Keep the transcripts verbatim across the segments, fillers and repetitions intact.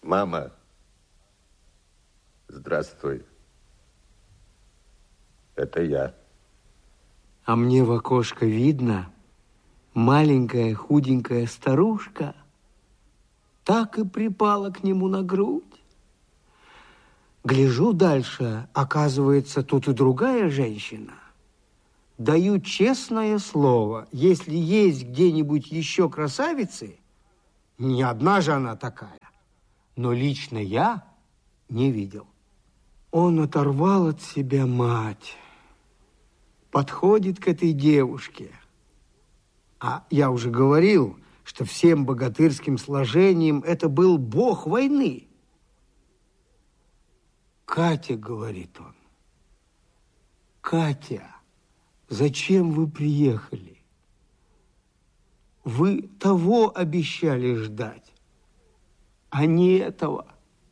Мама, здравствуй. Это я. А мне в окошко видно, маленькая худенькая старушка так и припала к нему на грудь. Гляжу дальше, оказывается, тут и другая женщина. Даю честное слово, если есть где-нибудь еще красавицы, не одна же она такая, но лично я не видел. Он оторвал от себя мать, подходит к этой девушке. А я уже говорил, что всем богатырским сложением это был бог войны. Катя, говорит он, Катя, зачем вы приехали? Вы того обещали ждать, а не этого.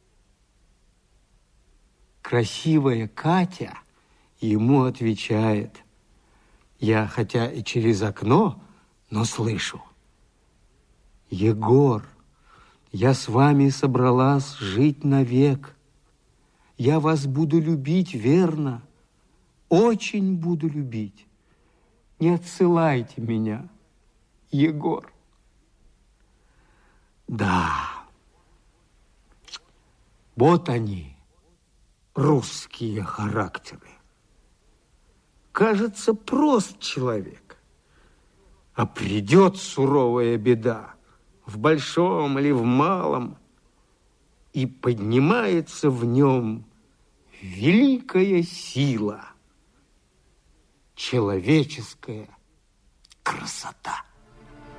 Красивая Катя ему отвечает: я хотя и через окно, но слышу. Егор, я с вами собралась жить навек. Я вас буду любить верно, очень буду любить. Не отсылайте меня, Егор. Да, вот они, русские характеры. Кажется, прост человек, а придет суровая беда в большом или в малом, и поднимается в нем великая сила, человеческая красота.